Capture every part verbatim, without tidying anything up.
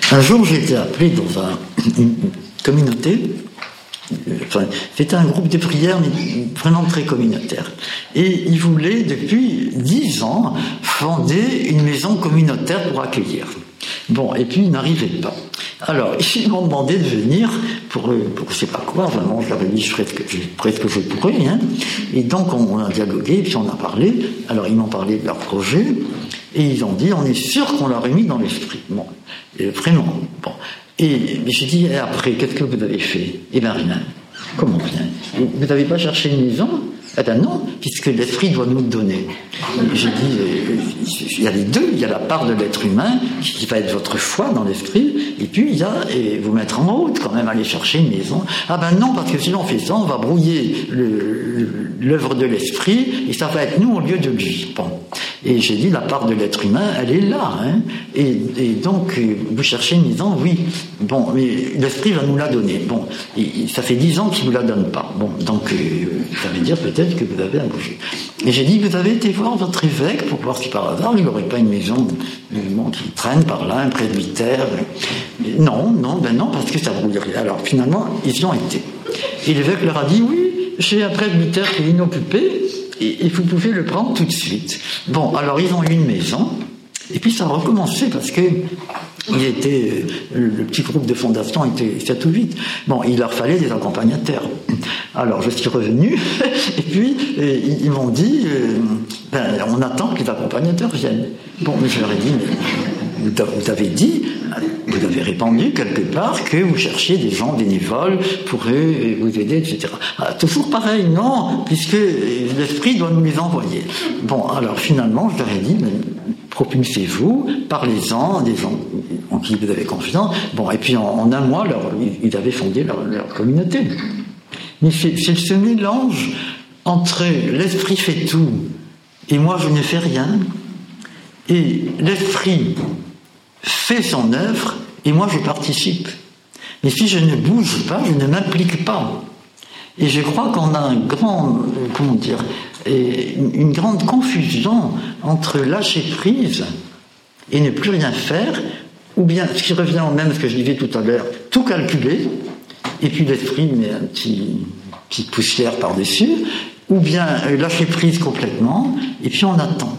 Un jour, j'ai été appelé dans un, une communauté, enfin, c'était un groupe de prière, mais vraiment très communautaire. Et ils voulaient, depuis dix ans, fonder une maison communautaire pour accueillir. Bon, et puis ils n'arrivaient pas. Alors, ils m'ont demandé de venir pour, pour je sais pas quoi, vraiment, je leur ai dit, je ferai ce que je, ferai ce que je pourrais, hein. Et donc, on, on a dialogué, puis on a parlé. Alors, ils m'ont parlé de leur projet, et ils ont dit, on est sûr qu'on l'a remis dans l'esprit. Bon, et vraiment, bon. Et j'ai dit, et après, qu'est-ce que vous avez fait? Eh bien, rien. Comment rien? Vous n'avez pas cherché une maison? Eh bien non, puisque l'esprit doit nous le donner. J'ai dit, euh, il y a les deux, il y a la part de l'être humain, qui va être votre foi dans l'esprit, et puis il y a, et vous mettre en route quand même, aller chercher une maison. Ah ben non, parce que si on fait ça, on va brouiller le, l'œuvre de l'esprit, et ça va être nous au lieu de lui. Bon. Et j'ai dit, la part de l'être humain, elle est là, hein. Et, et donc, vous cherchez une maison, oui. Bon, mais l'esprit va nous la donner. Bon, et, ça fait dix ans qu'il ne vous la donne pas. Bon, donc, euh, ça veut dire peut-être que vous avez à bouger. Et j'ai dit, vous avez été voir votre évêque pour voir si par hasard, il n'aurait pas une maison bon, qui traîne par là, un presbytère. Non, non, ben non, parce que ça brouillerait. Alors, finalement, ils y ont été. Et l'évêque leur a dit, oui, j'ai un presbytère qui est inoccupé, et, et vous pouvez le prendre tout de suite. Bon, alors ils ont eu une maison, et puis ça a recommencé parce que il était, le petit groupe de fondation était sept ou huit. Bon, il leur fallait des accompagnateurs. Alors je suis revenu, et puis et, ils m'ont dit, euh, ben, on attend que les accompagnateurs viennent. Bon, mais je leur ai dit, mais vous avez dit, vous avez répandu quelque part que vous cherchiez des gens bénévoles pour vous aider, et cetera. Ah, toujours pareil, non, puisque l'esprit doit nous les envoyer. Bon, alors finalement, je leur ai dit, mais propulsez-vous, parlez-en, des gens en qui vous avez confiance. Bon, et puis en, en un mois, leur, ils avaient fondé leur, leur communauté. Mais c'est, c'est ce mélange entre l'esprit fait tout et moi je ne fais rien, et l'esprit fait son œuvre et moi je participe. Mais si je ne bouge pas, je ne m'implique pas. Et je crois qu'on a un grand, euh, comment dire, une, une grande confusion entre lâcher prise et ne plus rien faire, ou bien, ce qui revient au même ce que je disais tout à l'heure, tout calculer, et puis l'esprit met un petit petite poussière par-dessus, ou bien euh, lâcher prise complètement, et puis on attend.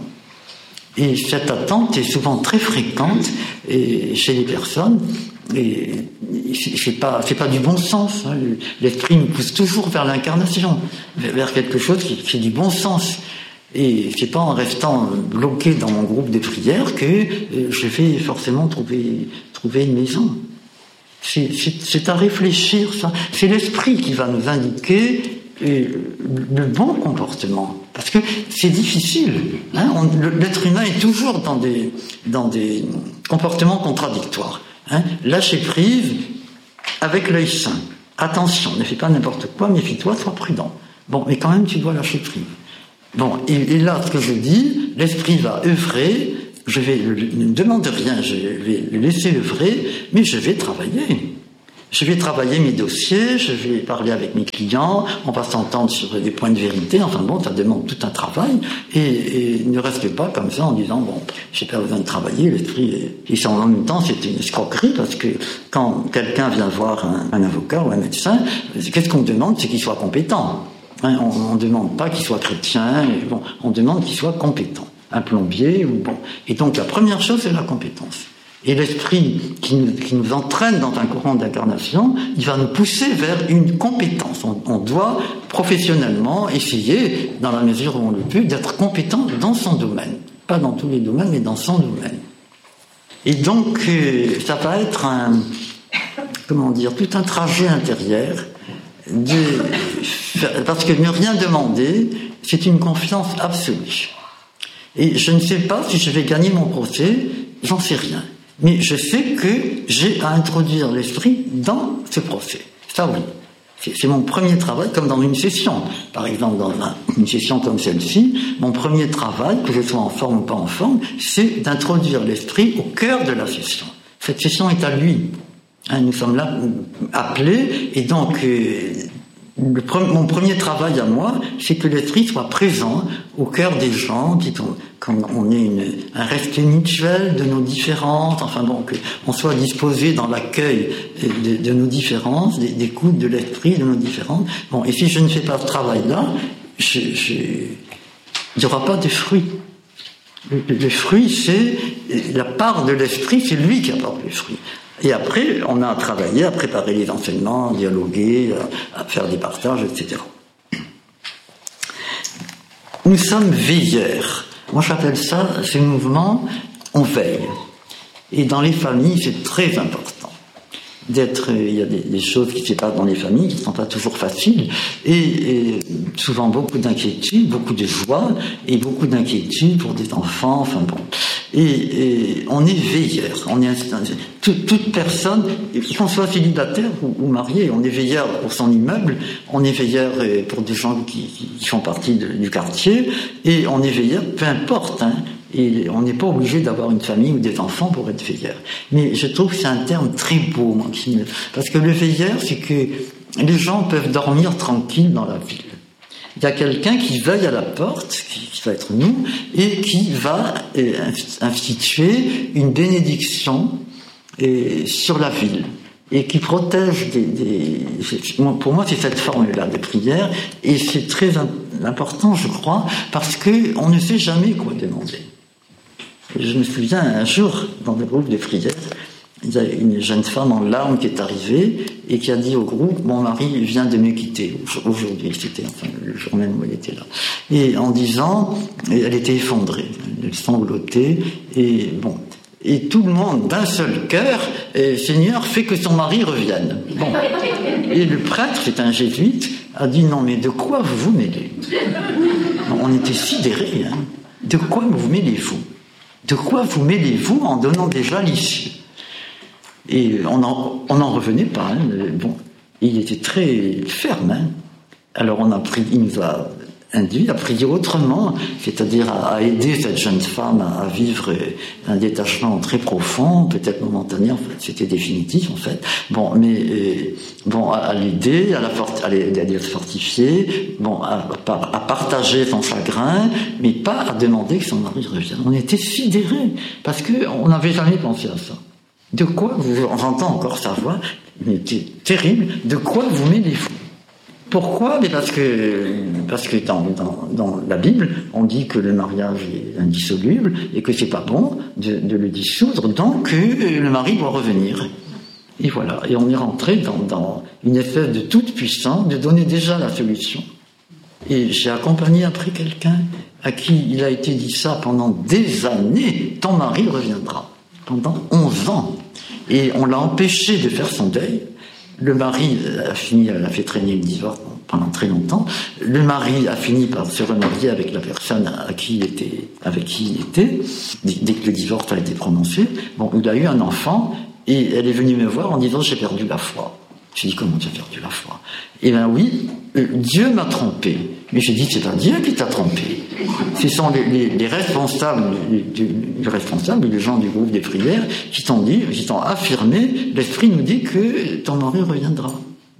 Et cette attente est souvent très fréquente et chez les personnes, et c'est pas, c'est pas du bon sens. Hein. L'esprit nous pousse toujours vers l'incarnation, vers quelque chose qui, qui est du bon sens. Et c'est pas en restant bloqué dans mon groupe de prière que je vais forcément trouver, trouver une maison. C'est, c'est, c'est à réfléchir, ça. C'est l'esprit qui va nous indiquer le bon comportement. Parce que c'est difficile. Hein. On, l'être humain est toujours dans des, dans des comportements contradictoires. Hein. Lâcher prise avec l'œil sain. Attention, ne fais pas n'importe quoi, méfie-toi, sois prudent. Bon, mais quand même, tu dois lâcher prise. Bon, et, et là, ce que je dis, l'esprit va œuvrer, je vais, ne me demande rien, je vais le laisser œuvrer, mais je vais travailler. Je vais travailler mes dossiers, je vais parler avec mes clients, on va s'entendre sur des points de vérité, enfin bon, ça demande tout un travail, et, et ne reste pas comme ça en disant, bon, j'ai pas besoin de travailler, l'esprit est... Et en même temps, c'est une escroquerie, parce que quand quelqu'un vient voir un, un avocat ou un médecin, qu'est-ce qu'on demande? C'est qu'il soit compétent. Hein, on ne demande pas qu'il soit chrétien, et bon, on demande qu'il soit compétent. Un plombier, ou bon. Et donc la première chose, c'est la compétence. Et l'esprit qui nous, qui nous entraîne dans un courant d'incarnation, il va nous pousser vers une compétence. On, on doit professionnellement essayer, dans la mesure où on le peut, d'être compétent dans son domaine. Pas dans tous les domaines, mais dans son domaine. Et donc, euh, ça va être un, comment dire, tout un trajet intérieur, de, parce que ne rien demander, c'est une confiance absolue. Et je ne sais pas si je vais gagner mon procès, j'en sais rien. Mais je sais que j'ai à introduire l'esprit dans ce procès. Ça, oui. C'est, c'est mon premier travail, comme dans une session. Par exemple, dans un, une session comme celle-ci, mon premier travail, que je sois en forme ou pas en forme, c'est d'introduire l'esprit au cœur de la session. Cette session est à lui. Hein, nous sommes là appelés, et donc, euh, le pre- mon premier travail à moi, c'est que l'esprit soit présent au cœur des gens, qu'on on ait une, un respect mutuel de nos différences, enfin bon, qu'on soit disposé dans l'accueil de, de nos différences, des, des coups de l'esprit de nos différences. Bon, et si je ne fais pas ce travail-là, je, je, il n'y aura pas de fruits. Le, le fruit, c'est la part de l'esprit, c'est lui qui apporte les fruits. Et après, on a à travailler, à préparer les enseignements, à dialoguer, à, à faire des partages, et cetera. Nous sommes veilleurs. Moi, j'appelle ça, ce mouvement, on veille. Et dans les familles, c'est très important. D'être, il y a des, des choses qui se passent dans les familles qui ne sont pas toujours faciles, et, et souvent beaucoup d'inquiétudes, beaucoup de joie, et beaucoup d'inquiétudes pour des enfants, enfin bon. Et, et on est veilleur, on est toute, toute personne, qu'on soit célibataire ou, ou marié, on est veilleur pour son immeuble, on est veilleur pour des gens qui, qui font partie de, du quartier, et on est veilleur, peu importe, hein. Et on n'est pas obligé d'avoir une famille ou des enfants pour être veilleur. Mais je trouve que c'est un terme très beau, moi, qui me... parce que le veilleur, c'est que les gens peuvent dormir tranquilles dans la ville. Il y a quelqu'un qui veille à la porte, qui, qui va être nous, et qui va euh, instituer une bénédiction euh, sur la ville, et qui protège des... des... Pour moi, c'est cette forme-là de prière, et c'est très important, je crois, parce qu'on ne sait jamais quoi demander. Je me souviens, un jour, dans le groupe de prière, il y a une jeune femme en larmes qui est arrivée et qui a dit au groupe, mon mari vient de me quitter aujourd'hui, c'était enfin le jour même où elle était là. Et en disant, elle était effondrée, elle sanglotait, et bon, et tout le monde d'un seul cœur, eh, Seigneur, fait que son mari revienne. Bon. Et le prêtre, c'est un jésuite, a dit, non mais de quoi vous vous mêlez? On était sidérés, hein. De quoi vous mêlez-vous? De quoi vous mêlez-vous en donnant déjà l'issue? Et on n'en on en revenait pas. Hein. Bon, il était très ferme. Hein. Alors on a pris, il nous a induit à prier autrement, c'est-à-dire à, à aider cette jeune femme à, à vivre un détachement très profond, peut-être momentané, en fait, c'était définitif en fait. Bon, mais euh, bon, à, à l'aider, à la fort, à l'aider à se fortifier, bon, à, à, à partager son chagrin, mais pas à demander que son mari revienne. On était sidérés parce que on n'avait jamais pensé à ça. De quoi vous, j'entends encore sa voix, mais c'était terrible. De quoi vous mêlez-vous? Pourquoi? Mais parce que, parce que dans, dans, dans la Bible, on dit que le mariage est indissoluble et que c'est pas bon de, de le dissoudre, donc euh, le mari doit revenir. Et voilà. Et on est rentré dans, dans une espèce de toute puissance de donner déjà la solution. Et j'ai accompagné après quelqu'un à qui il a été dit ça pendant des années, ton mari reviendra. Pendant onze ans. Et on l'a empêché de faire son deuil. Le mari a fini, elle a fait traîner le divorce pendant très longtemps. Le mari a fini par se remarier avec la personne à qui il était, avec qui il était, dès que le divorce a été prononcé. Bon, il a eu un enfant, et elle est venue me voir en disant, j'ai perdu la foi. J'ai dit, comment tu as perdu la foi? Eh bien oui, euh, Dieu m'a trompé. Mais j'ai dit, c'est pas Dieu qui t'a trompé. Ce sont les, les, les responsables, les, les responsables, les gens du groupe des prières, qui t'ont dit, qui t'ont affirmé, l'Esprit nous dit que ton mari reviendra.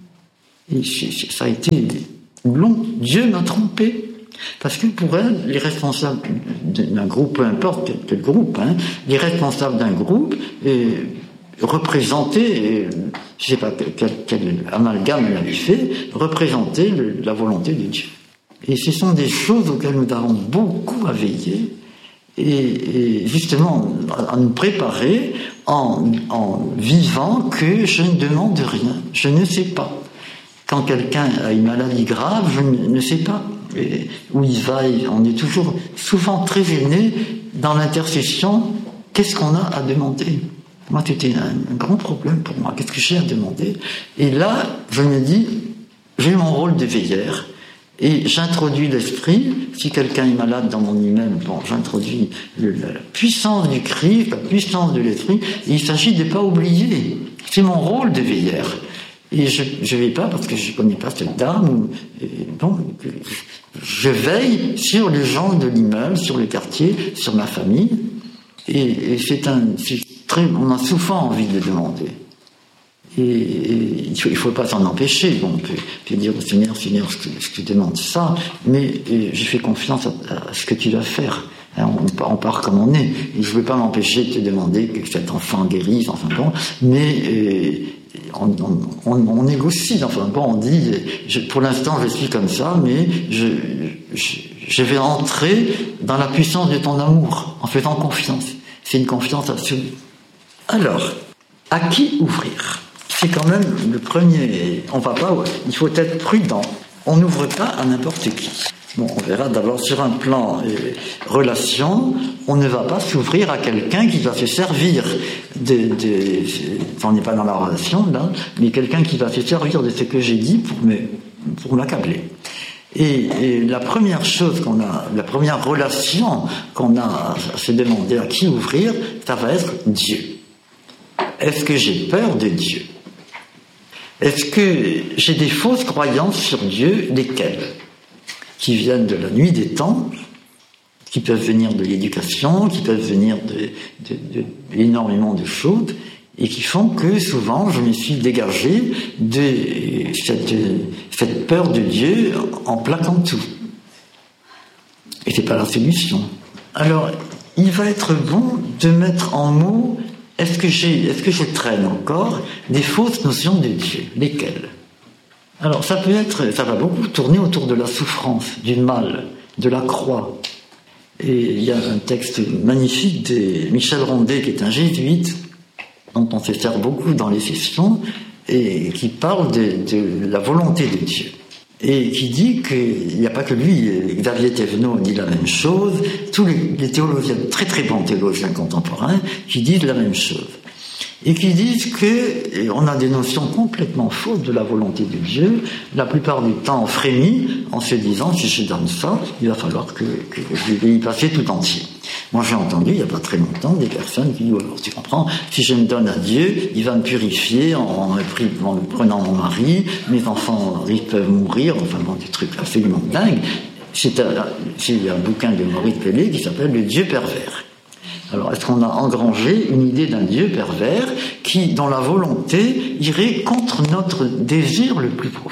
Et ça a été long. Dieu m'a trompé. Parce que pour elle, les responsables d'un groupe, peu importe quel, quel groupe, hein, les responsables d'un groupe, euh, représenter, je sais pas quel, quel amalgame elle avait fait, représenter le, la volonté de Dieu. Et ce sont des choses auxquelles nous avons beaucoup à veiller, et, et justement à nous préparer en, en vivant que je ne demande rien, je ne sais pas. Quand quelqu'un a une maladie grave, je ne, ne sais pas et où il va, on est toujours souvent très gêné dans l'intercession, qu'est-ce qu'on a à demander? Moi, c'était un, un grand problème pour moi. Qu'est-ce que j'ai à demander? Et là, je me dis, j'ai mon rôle de veilleur. Et j'introduis l'esprit. Si quelqu'un est malade dans mon immeuble, bon, j'introduis le, la puissance du Christ, la puissance de l'esprit. Et il s'agit de ne pas oublier. C'est mon rôle de veilleur. Et je ne vais pas, parce que je ne connais pas cette dame, et bon, je veille sur les gens de l'immeuble, sur le quartier, sur ma famille. Et, et c'est un... C'est très, on a souvent envie de demander. Et, et il ne faut pas s'en empêcher. Bon, on peut, peut dire au Seigneur, Seigneur, je te, je te demande ça, mais j'ai fait confiance à, à ce que tu vas faire. Hein, on, on part comme on est. Et je ne veux pas m'empêcher de te demander que cet enfant guérisse, enfin bon, mais euh, on, on, on, on négocie, enfin bon, on dit, je, pour l'instant je suis comme ça, mais je, je, je vais entrer dans la puissance de ton amour, en faisant confiance. C'est une confiance absolue. Alors, à qui ouvrir ? C'est quand même le premier. On va pas. Il faut être prudent. On n'ouvre pas à n'importe qui. Bon, on verra d'abord sur un plan euh, relation. On ne va pas s'ouvrir à quelqu'un qui va se servir de. de on n'est pas dans la relation là, mais quelqu'un qui va se servir de ce que j'ai dit pour me pour m'accabler. Et, et la première chose qu'on a, la première relation qu'on a à se demander à qui ouvrir, ça va être Dieu. Est-ce que j'ai peur de Dieu ? Est-ce que j'ai des fausses croyances sur Dieu, lesquelles ? Qui viennent de la nuit des temps, qui peuvent venir de l'éducation, qui peuvent venir de, de, de, énormément de choses, et qui font que souvent je me suis dégagé de cette, cette peur de Dieu en plaquant tout. Et c'est pas la solution. Alors, il va être bon de mettre en mots. Est-ce que, j'ai, est-ce que je traîne encore des fausses notions de Dieu ? Lesquelles ? Alors, ça peut être, ça va beaucoup tourner autour de la souffrance, du mal, de la croix. Et il y a un texte magnifique de Michel Rondet, qui est un jésuite, dont on se sert beaucoup dans les sessions, et qui parle de, de la volonté de Dieu. Et qui dit qu'il n'y a pas que lui, Xavier Thévenot dit la même chose, tous les, les théologiens, très très bons théologiens contemporains, qui disent la même chose. Et qui disent qu'on a des notions complètement fausses de la volonté de Dieu. La plupart du temps, on frémit en se disant, si je donne ça, il va falloir que, que je vais y passer tout entier. Moi, j'ai entendu, il n'y a pas très longtemps, des personnes qui disent, alors tu comprends, si je me donne à Dieu, il va me purifier en, en, me, en me prenant mon mari, mes enfants, ils peuvent mourir, enfin bon, des trucs absolument dingues. C'est un, c'est un bouquin de Maurice Pellet qui s'appelle « Le Dieu pervers ». Alors, est-ce qu'on a engrangé une idée d'un Dieu pervers qui, dans la volonté, irait contre notre désir le plus profond ?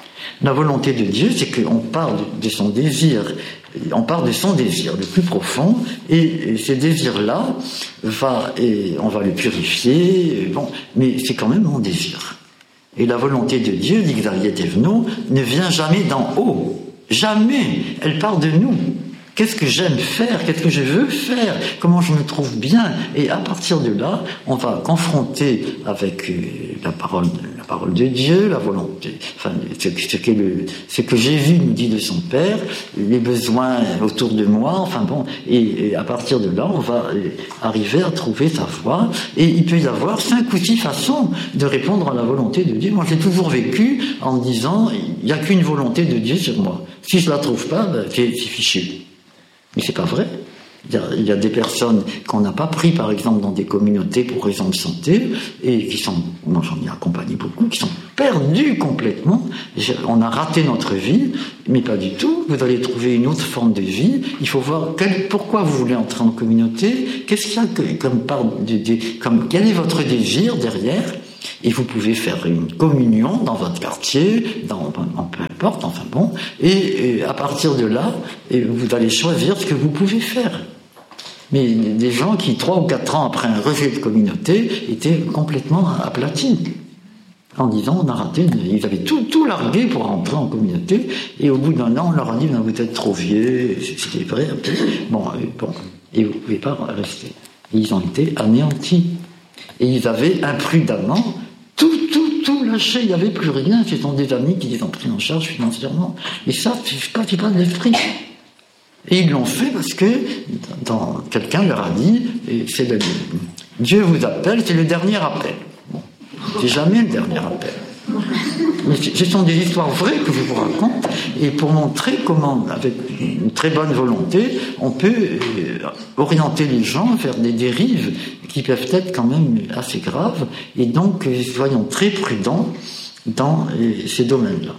La volonté de Dieu, c'est qu'on parle de son désir, on parle de son désir le plus profond, et ces désirs-là, va, et on va le purifier, bon, mais c'est quand même mon désir. Et la volonté de Dieu, dit Xavier Thévenot, ne vient jamais d'en haut. Jamais. Elle part de nous. Qu'est-ce que j'aime faire ? Qu'est-ce que je veux faire ? Comment je me trouve bien ? Et à partir de là, on va confronter avec euh, la parole, la parole de Dieu, la volonté, enfin, ce, ce, qu'est le, ce que j'ai vu, nous dit de son Père, les besoins autour de moi, enfin bon, et, et à partir de là, on va euh, arriver à trouver sa voie. Et il peut y avoir cinq ou six façons de répondre à la volonté de Dieu. Moi, j'ai toujours vécu en me disant, il n'y a qu'une volonté de Dieu sur moi. Si je la trouve pas, ben, c'est, c'est fichu. Mais c'est pas vrai. Il y, a, il y a des personnes qu'on n'a pas pris, par exemple, dans des communautés pour raison de santé, et qui sont, moi j'en ai accompagné beaucoup, qui sont perdus complètement. On a raté notre vie, mais pas du tout. Vous allez trouver une autre forme de vie. Il faut voir quel, pourquoi vous voulez entrer en communauté, qu'est-ce qu'il y a que, comme part de, de, comme, quel est votre désir derrière. Et vous pouvez faire une communion dans votre quartier, dans, dans peu importe, enfin bon, et, et à partir de là, et vous allez choisir ce que vous pouvez faire. Mais des gens qui, trois ou quatre ans après un rejet de communauté, étaient complètement aplatis, en disant, on a raté, ils avaient tout, tout largué pour rentrer en communauté, et au bout d'un an, on leur a dit, non, vous êtes trop vieux, c'était vrai, bon, bon, et vous ne pouvez pas rester. Et ils ont été anéantis. Et ils avaient imprudemment tout, tout, tout lâché, il n'y avait plus rien. Ce sont des amis qui les ont pris en charge financièrement. Et ça, c'est pas, c'est pas de l'esprit. Et ils l'ont fait parce que dans, quelqu'un leur a dit, et c'est le, Dieu vous appelle, c'est le dernier appel. Bon, c'est jamais le dernier appel. Mais ce sont des histoires vraies que je vous raconte, et pour montrer comment, avec une très bonne volonté, on peut orienter les gens vers des dérives qui peuvent être quand même assez graves, et donc soyons très prudents dans ces domaines-là.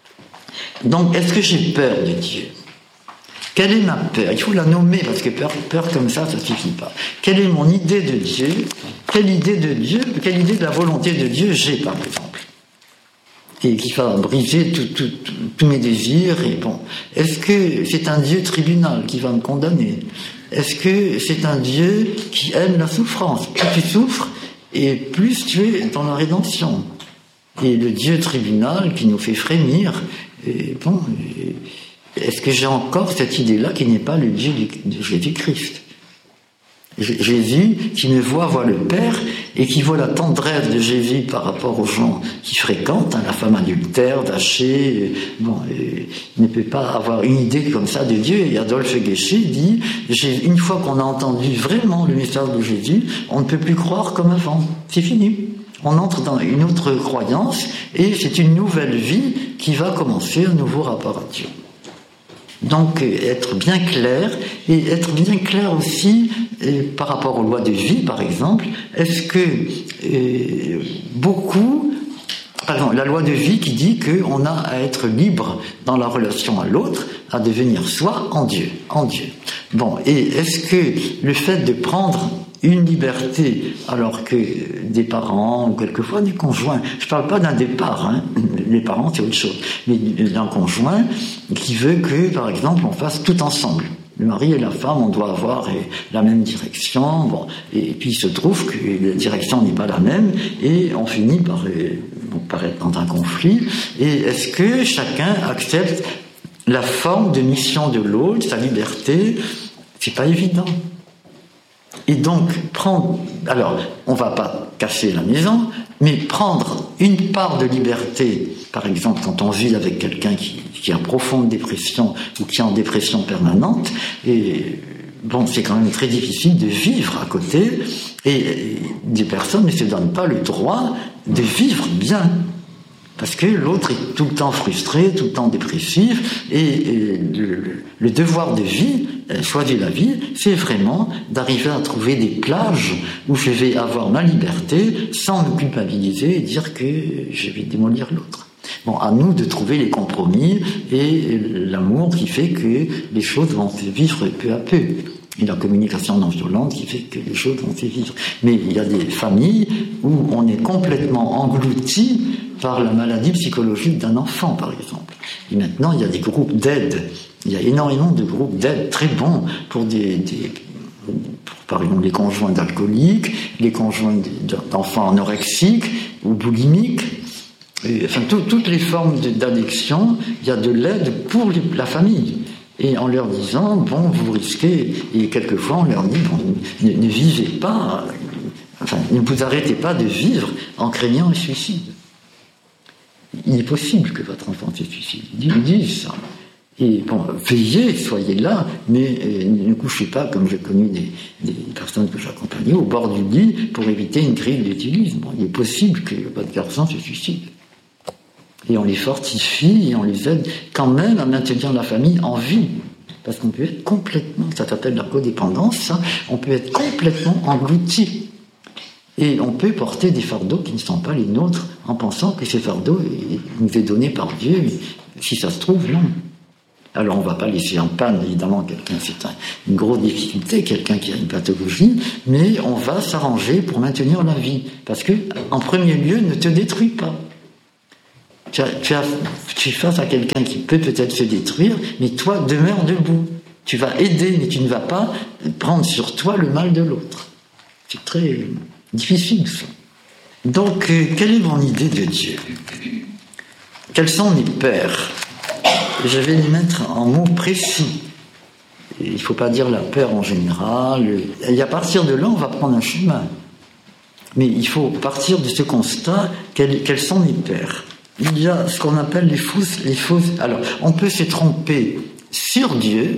Donc, est-ce que j'ai peur de Dieu ? Quelle est ma peur ? Il faut la nommer, parce que peur, peur comme ça, ça ne suffit pas. Quelle est mon idée de Dieu ? quelle idée de Dieu, quelle idée de la volonté de Dieu j'ai, par exemple, et qui va briser tous mes désirs. Et bon, est-ce que c'est un Dieu tribunal qui va me condamner? Est-ce que c'est un Dieu qui aime la souffrance? Plus tu souffres, et plus tu es dans la rédemption. Et le Dieu tribunal qui nous fait frémir, et bon, est-ce que j'ai encore cette idée-là qui n'est pas le Dieu de Jésus-Christ? Jésus qui me voit, voit le Père, et qui voit la tendresse de Jésus par rapport aux gens qui fréquentent, hein, la femme adultère, Dachée, bon, et ne peut pas avoir une idée comme ça de Dieu. Et Adolphe Guéchet dit, une fois qu'on a entendu vraiment le message de Jésus, on ne peut plus croire comme avant. C'est fini. On entre dans une autre croyance, et c'est une nouvelle vie qui va commencer, un nouveau rapport à Dieu. Donc, être bien clair, et être bien clair aussi euh, par rapport aux lois de vie, par exemple. Est-ce que euh, beaucoup, par exemple, la loi de vie qui dit qu'on a à être libre dans la relation à l'autre, à devenir soi en Dieu, en Dieu. Bon, et est-ce que le fait de prendre une liberté, alors que des parents, ou quelquefois des conjoints, je ne parle pas d'un départ, hein, les parents c'est autre chose, mais d'un conjoint qui veut que, par exemple, on fasse tout ensemble. Le mari et la femme, on doit avoir la même direction, bon, et puis il se trouve que la direction n'est pas la même, et on finit par, par être dans un conflit, et est-ce que chacun accepte la forme de mission de l'autre, sa liberté? C'est pas évident. Et donc, prendre, alors, on va pas casser la maison, mais prendre une part de liberté, par exemple, quand on vit avec quelqu'un qui, qui est en profonde dépression ou qui est en dépression permanente, et bon, c'est quand même très difficile de vivre à côté, et des personnes ne se donnent pas le droit de vivre bien. Parce que l'autre est tout le temps frustré, tout le temps dépressif, et, et le, le devoir de vie, choisir la vie, c'est vraiment d'arriver à trouver des plages où je vais avoir ma liberté sans me culpabiliser et dire que je vais démolir l'autre. Bon, à nous de trouver les compromis et l'amour qui fait que les choses vont se vivre peu à peu. Et la communication non violente qui fait que les choses vont se vivre. Mais il y a des familles où on est complètement englouti par la maladie psychologique d'un enfant, par exemple. Et maintenant, il y a des groupes d'aide. Il y a énormément de groupes d'aide très bons pour des, des pour, par exemple, les conjoints d'alcooliques, les conjoints d'enfants anorexiques ou boulimiques. Et, enfin, tout, toutes les formes d'addiction, il y a de l'aide pour les, la famille. Et en leur disant, bon, vous risquez, et quelquefois on leur dit, bon, ne, ne vivez pas, enfin, ne vous arrêtez pas de vivre en craignant un suicide. Il est possible que votre enfant se suicide. Ils disent ça. Et bon, veillez, soyez là, mais euh, ne couchez pas, comme j'ai connu des, des personnes que j'accompagnais, au bord du lit pour éviter une crise d'éthylisme. Bon, il est possible que votre garçon se suicide. Et on les fortifie et on les aide quand même à maintenir la famille en vie. Parce qu'on peut être complètement, ça s'appelle la codépendance, ça, on peut être complètement englouti. Et on peut porter des fardeaux qui ne sont pas les nôtres en pensant que ces fardeaux nous est donné par Dieu. Si ça se trouve, non. Alors on ne va pas laisser en panne, évidemment, quelqu'un, c'est un, une grosse difficulté, quelqu'un qui a une pathologie, mais on va s'arranger pour maintenir la vie. Parce que, en premier lieu, ne te détruis pas. Tu, as, tu, as, tu es face à quelqu'un qui peut peut-être se détruire, mais toi, demeure debout. Tu vas aider, mais tu ne vas pas prendre sur toi le mal de l'autre. C'est très difficile, ça. Donc, euh, quelle est mon idée de Dieu? Quels sont mes pères? Je vais les mettre en mots précis. Il ne faut pas dire la peur en général. Et à partir de là, on va prendre un chemin. Mais il faut partir de ce constat, quels, quels sont mes pères? Il y a ce qu'on appelle les fausses, les fausses. Alors, on peut se tromper sur Dieu,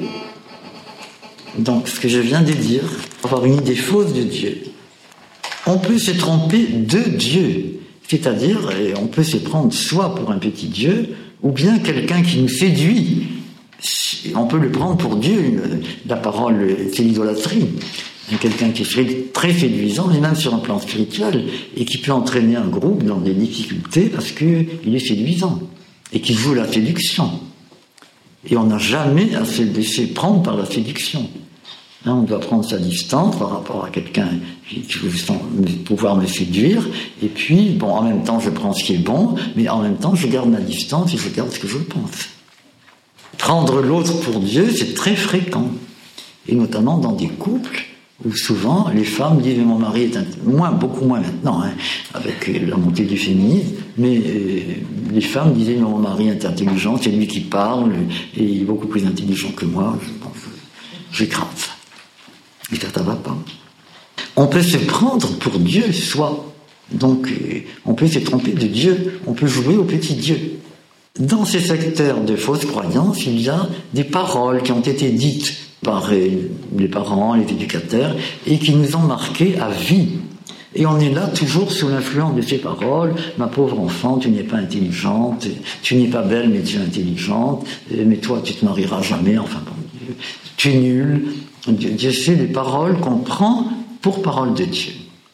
donc ce que je viens de dire, avoir une idée fausse de Dieu. On peut se tromper de Dieu, c'est-à-dire, on peut se prendre soit pour un petit Dieu, ou bien quelqu'un qui nous séduit. On peut le prendre pour Dieu, la parole, c'est l'idolâtrie. Quelqu'un qui est très séduisant, et même sur un plan spirituel, et qui peut entraîner un groupe dans des difficultés parce qu'il est séduisant, et qui joue la séduction. Et on n'a jamais à se laisser prendre par la séduction. Hein, on doit prendre sa distance par rapport à quelqu'un qui, qui veut pouvoir me séduire. Et puis, bon, en même temps, je prends ce qui est bon, mais en même temps, je garde ma distance et je garde ce que je pense. Prendre l'autre pour Dieu, c'est très fréquent. Et notamment dans des couples où souvent les femmes disent « mon mari est int... » moins, beaucoup moins maintenant, hein, avec la montée du féminisme, mais euh, les femmes disaient « mon mari est intelligent, c'est lui qui parle, et il est beaucoup plus intelligent que moi, je, bon, je, j'écrase. » Et ça, ça va pas. On peut se prendre pour Dieu, soi. Donc, euh, on peut se tromper de Dieu, on peut jouer au petit Dieu. Dans ces secteurs de fausses croyances, il y a des paroles qui ont été dites par les parents, les éducateurs, et qui nous ont marqués à vie. Et on est là toujours sous l'influence de ces paroles. Ma pauvre enfant, tu n'es pas intelligente, tu n'es pas belle, mais tu es intelligente, mais toi, tu te marieras jamais, enfin bon, tu es nul. Dieu sait les paroles qu'on prend pour parole de Dieu.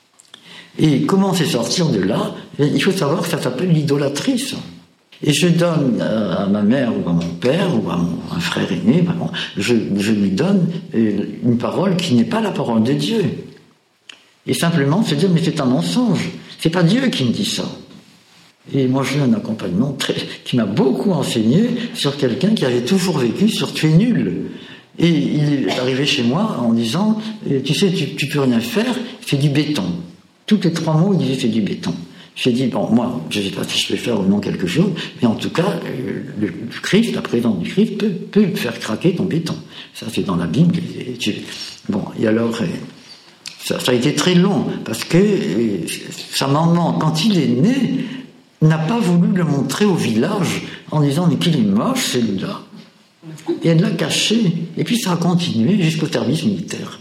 Et comment c'est sortir de là? Il faut savoir que ça s'appelle l'idolâtrie, ça. Et je donne à ma mère ou à mon père ou à mon un frère aîné, ben bon, je, je lui donne une parole qui n'est pas la parole de Dieu. Et simplement se dire, mais c'est un mensonge, c'est pas Dieu qui me dit ça. Et moi j'ai eu un accompagnement très, qui m'a beaucoup enseigné sur quelqu'un qui avait toujours vécu sur tu es nul. Et il est arrivé chez moi en disant, tu sais, tu, tu peux rien faire, c'est du béton. Tous les trois mots, il disait c'est du béton. J'ai dit, bon, moi, je ne sais pas si je peux faire ou non quelque chose, mais en tout cas, le, le Christ, la présence du Christ peut, peut faire craquer ton béton. Ça, c'est dans la Bible. Et tu... Bon, et alors, ça, ça a été très long, parce que sa maman, quand il est né, n'a pas voulu le montrer au village en disant, mais qu'il est moche, celui-là. Et elle l'a caché. Et puis ça a continué jusqu'au service militaire.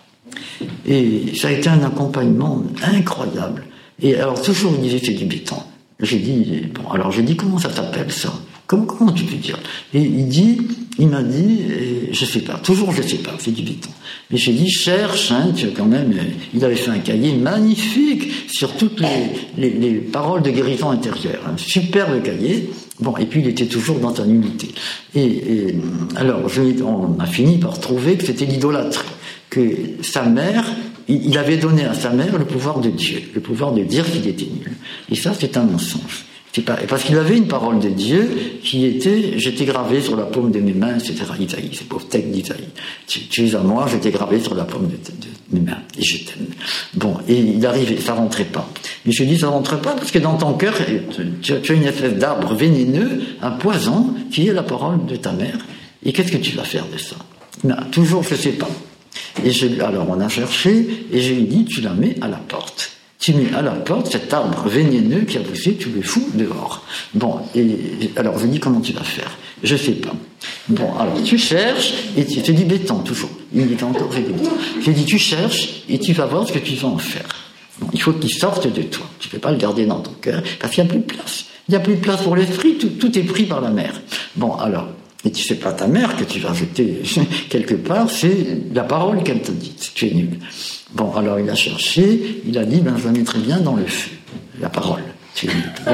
Et ça a été un accompagnement incroyable. Et alors, toujours, il disait, c'est du béton. J'ai dit, bon, alors j'ai dit, comment ça s'appelle, ça? Comment, comment tu peux dire? Et il dit, il m'a dit, je sais pas, toujours je sais pas, c'est du béton. Mais j'ai dit, cherche, hein, tu as quand même, il avait fait un cahier magnifique sur toutes les, les, les paroles de guérison intérieure. Un superbe cahier. Bon, et puis il était toujours dans sa nullité. Et, et alors, je, on a fini par trouver que c'était l'idolâtrie. Que sa mère, il avait donné à sa mère le pouvoir de Dieu, le pouvoir de dire qu'il était nul. Et ça, c'est un mensonge. C'est pas, parce qu'il avait une parole de Dieu qui était, j'étais gravé sur la paume de mes mains, et cetera. Isaïe, c'est pauvre texte d'Isaïe. Tu, tu es à moi, j'étais gravé sur la paume de, de, de mes mains, et je t'aime. Bon, et il arrivait, ça rentrait pas. Mais je dis, ça rentre pas parce que dans ton cœur, tu, tu as une espèce d'arbre vénéneux, un poison, qui est la parole de ta mère. Et qu'est-ce que tu vas faire de ça? Non, toujours, je sais pas. Et je, alors on a cherché, et je lui ai dit, tu la mets à la porte. Tu mets à la porte cet arbre vénéneux qui a poussé, tu le fous dehors. Bon, et alors je lui ai dit, comment tu vas faire? Je sais pas. Bon, alors tu cherches, et tu fais du béton, toujours. Il me dit encore, j'ai du béton. J'ai dit, tu cherches, et tu vas voir ce que tu vas en faire. Bon, il faut qu'il sorte de toi. Tu ne peux pas le garder dans ton cœur, parce qu'il n'y a plus de place. Il n'y a plus de place pour l'esprit, tout, tout est pris par la mer. Bon, alors, et tu sais pas ta mère que tu vas jeter quelque part, c'est la parole qu'elle t'a dite. Tu es nul. Bon, alors il a cherché, il a dit, ben je la mettrai bien dans le feu, la parole. Tu, bon,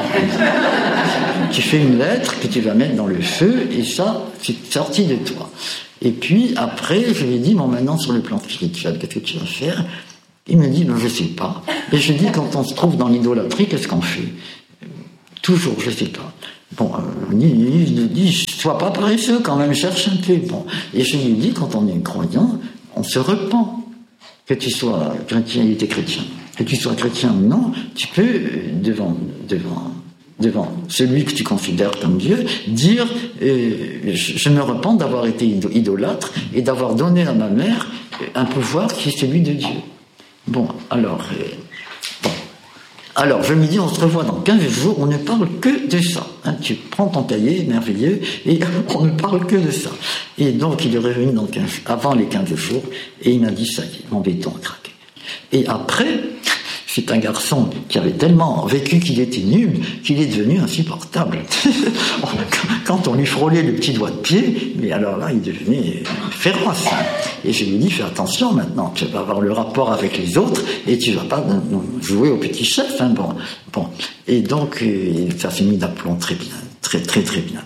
tu fais une lettre que tu vas mettre dans le feu, et ça, c'est sorti de toi. Et puis après, je lui ai dit, bon maintenant sur le plan spirituel, qu'est-ce que tu vas faire? Il me dit, ben je sais pas. Et je lui ai dit, quand on se trouve dans l'idolâtrie, qu'est-ce qu'on fait? Toujours, je sais pas. Bon, euh, il dit, sois pas paresseux quand même, cherche un peu. Bon. Et je lui dis, quand on est croyant, on se repent. Que tu sois chrétien, il était chrétien. Que tu sois chrétien ou non, tu peux, devant, devant, devant celui que tu considères comme Dieu, dire, euh, je, je me repens d'avoir été idolâtre et d'avoir donné à ma mère un pouvoir qui est celui de Dieu. Bon, alors... Euh, bon. Alors, je me dis, on se revoit dans quinze jours, on ne parle que de ça. Hein, tu prends ton cahier, merveilleux, et on ne parle que de ça. Et donc, il est revenu dans quinze, avant les quinze jours, et il m'a dit, ça y est, mon béton a craqué. Et après, c'est un garçon qui avait tellement vécu qu'il était nul, qu'il est devenu insupportable. Quand on lui frôlait le petit doigt de pied, mais alors là, il devenait féroce. Et je lui dis, fais attention maintenant, tu vas avoir le rapport avec les autres, et tu vas pas jouer au petit chef. Hein, bon, bon. Et donc, ça s'est mis d'aplomb très bien, très très très bien.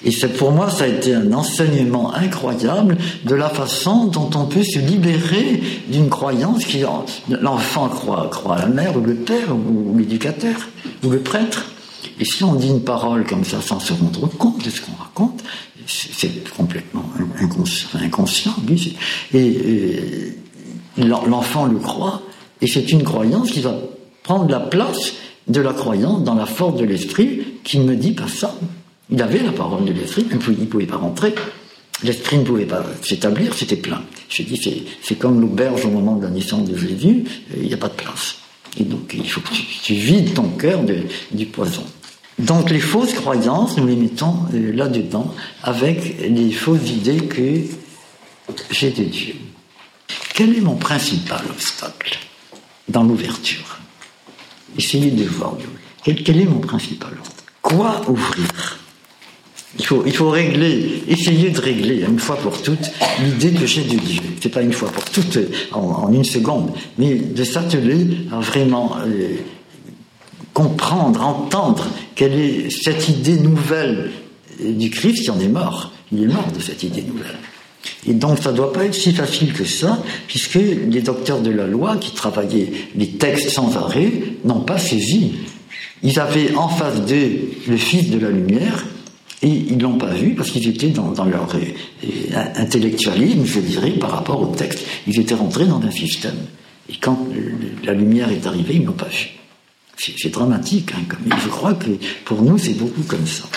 Et c'est, pour moi, ça a été un enseignement incroyable de la façon dont on peut se libérer d'une croyance qui, l'enfant croit, croit à la mère ou le père ou, ou l'éducateur ou le prêtre. Et si on dit une parole comme ça sans se rendre compte de ce qu'on raconte, c'est complètement inconscient. inconscient et, et l'enfant le croit, et c'est une croyance qui va prendre la place de la croyance dans la force de l'esprit qui ne me dit pas ça. Il avait la parole de l'esprit, mais il ne pouvait pas rentrer. L'esprit ne pouvait pas s'établir, c'était plein. Je dis, c'est, c'est comme l'auberge au moment de la naissance de Jésus, il n'y a pas de place. Et donc, il faut que tu, tu vides ton cœur de, du poison. Donc, les fausses croyances, nous les mettons euh, là-dedans, avec les fausses idées que j'ai de Dieu. Quel est mon principal obstacle dans l'ouverture? Essayez de voir. Quel, quel est mon principal obstacle? Quoi ouvrir? Il faut, il faut régler, essayer de régler une fois pour toutes l'idée que j'ai de Dieu. C'est pas une fois pour toutes en, en une seconde, mais de s'atteler à vraiment euh, comprendre, entendre quelle est cette idée nouvelle du Christ qui en est mort. Il est mort de cette idée nouvelle. Et donc ça ne doit pas être si facile que ça, puisque les docteurs de la loi qui travaillaient les textes sans arrêt n'ont pas saisi. Ils avaient en face d'eux le Fils de la lumière, et ils ne l'ont pas vu parce qu'ils étaient dans, dans leur euh, intellectualisme, je dirais, par rapport au texte. Ils étaient rentrés dans un système. Et quand euh, la lumière est arrivée, ils ne l'ont pas vu. C'est, c'est dramatique, hein, comme, je crois que pour nous, c'est beaucoup comme ça.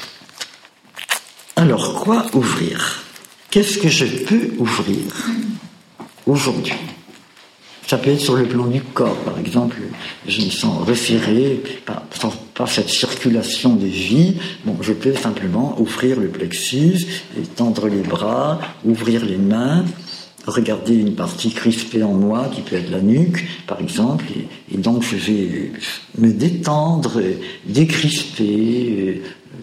Alors, quoi ouvrir? Qu'est-ce que je peux ouvrir aujourd'hui? Ça peut être sur le plan du corps, par exemple, je me sens resserré par, par, par cette circulation de vie. Bon, je peux simplement ouvrir le plexus, tendre les bras, ouvrir les mains, regarder une partie crispée en moi, qui peut être la nuque, par exemple, et, et donc je vais me détendre, décrisper, euh,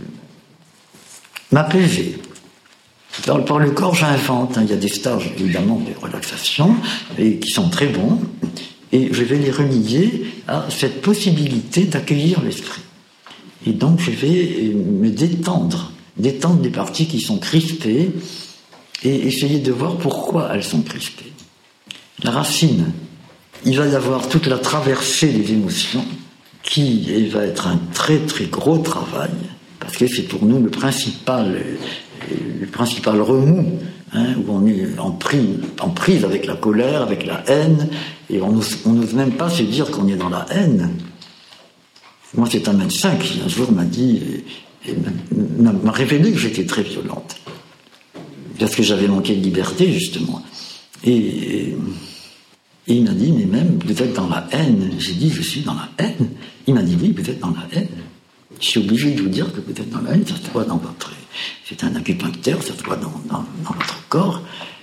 m'apaiser. Par, par le corps, j'invente. Hein. Il y a des stages, évidemment, de relaxation, et qui sont très bons, et je vais les relier à cette possibilité d'accueillir l'esprit. Et donc, je vais me détendre, détendre les parties qui sont crispées, et essayer de voir pourquoi elles sont crispées. La racine, il va y avoir toute la traversée des émotions, qui va être un très très gros travail, parce que c'est pour nous le principal... le principal remous, hein, où on est en prise, en prise avec la colère, avec la haine, et on n'ose même pas se dire qu'on est dans la haine. Moi, c'est un médecin qui un jour m'a dit, et, et m'a, m'a révélé que j'étais très violente, parce que j'avais manqué de liberté, justement. Et, et, et il m'a dit, mais même, vous êtes dans la haine. J'ai dit, je suis dans la haine. Il m'a dit, oui, vous êtes dans la haine. Je suis obligé de vous dire que vous êtes dans la haine, ça se voit dans votre... C'est un acupuncteur, ça se voit dans, dans, dans votre corps.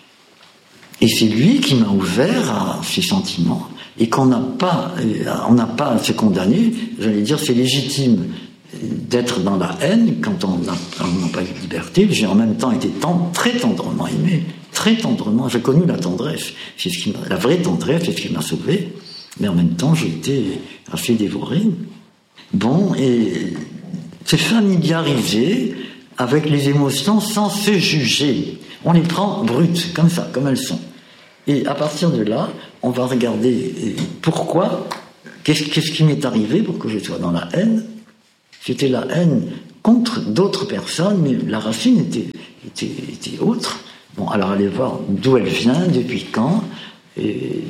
Et c'est lui qui m'a ouvert à ces sentiments, et qu'on n'a pas, on n'a pas à se condamner. J'allais dire, c'est légitime d'être dans la haine quand on n'a pas eu de liberté. J'ai en même temps été tant, très tendrement aimé, très tendrement. J'ai connu la tendresse, c'est ce qui m'a, la vraie tendresse, c'est ce qui m'a sauvé. Mais en même temps, j'ai été assez dévoré. Bon, et se familiariser avec les émotions sans se juger. On les prend brutes, comme ça, comme elles sont. Et à partir de là, on va regarder pourquoi, qu'est-ce, qu'est-ce qui m'est arrivé pour que je sois dans la haine. C'était la haine contre d'autres personnes, mais la racine était, était, était autre. Bon, alors allez voir d'où elle vient, depuis quand, et,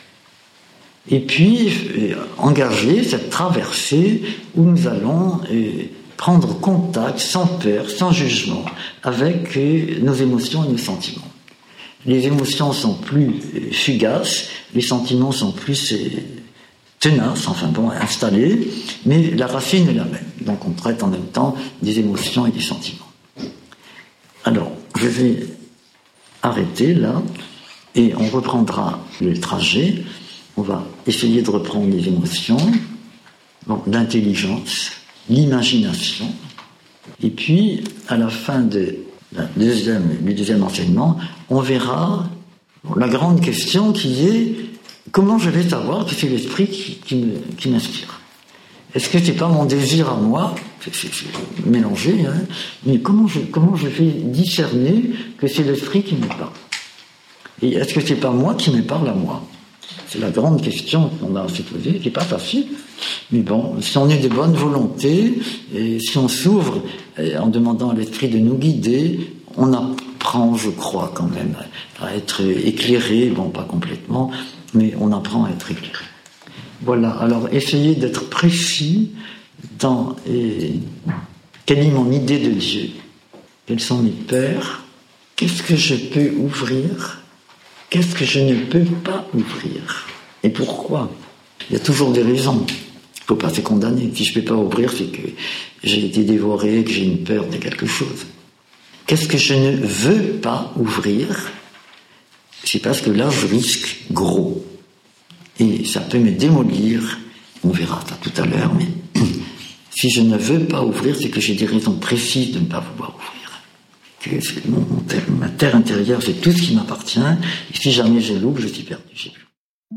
et puis et, engager cette traversée où nous allons... Et, prendre contact, sans peur, sans jugement, avec euh, nos émotions et nos sentiments. Les émotions sont plus euh, fugaces, les sentiments sont plus euh, tenaces, enfin bon, installés, mais la racine est la même. Donc on traite en même temps des émotions et des sentiments. Alors, je vais arrêter là, et on reprendra le trajet. On va essayer de reprendre les émotions, bon, l'intelligence, l'imagination, et puis à la fin de la deuxième, du deuxième enseignement, on verra bon, la grande question qui est comment je vais savoir que c'est l'esprit qui, qui, me, qui m'inspire. Est-ce que c'est pas mon désir à moi, c'est, c'est, c'est mélangé, hein, mais comment je, comment je fais discerner que c'est l'esprit qui me parle? Et est-ce que c'est pas moi qui me parle à moi? C'est la grande question qu'on a à se poser, qui n'est pas facile. Mais bon, si on est de bonne volonté, et si on s'ouvre en demandant à l'esprit de nous guider, on apprend, je crois, quand même, à être éclairé, bon, pas complètement, mais on apprend à être éclairé. Voilà, alors essayez d'être précis dans et, quelle est mon idée de Dieu, quels sont mes peurs, qu'est-ce que je peux ouvrir, qu'est-ce que je ne peux pas ouvrir, et pourquoi? Il y a toujours des raisons, il ne faut pas se condamner. Si je ne peux pas ouvrir, c'est que j'ai été dévoré, que j'ai une peur de quelque chose. Qu'est-ce que je ne veux pas ouvrir? C'est parce que là, je risque gros. Et ça peut me démolir, on verra ça tout à l'heure, mais si je ne veux pas ouvrir, c'est que j'ai des raisons précises de ne pas vouloir ouvrir. Que mon, mon terre, ma terre intérieure, c'est tout ce qui m'appartient, et si jamais je l'ouvre, je suis perdu.